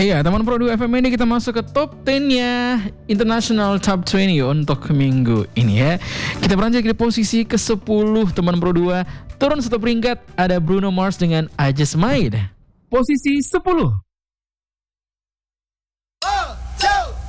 Iya, teman Pro 2 FM ini kita masuk ke top 10-nya International Top 20 untuk minggu ini ya. Kita beranjak di posisi ke-10 teman Pro 2. Turun satu peringkat ada Bruno Mars dengan I Just Might. Posisi 10.